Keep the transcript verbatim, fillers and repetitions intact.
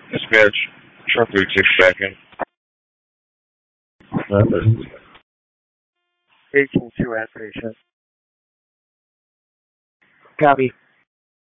Dispatch, truck three six back in. eighteen two at station. Copy.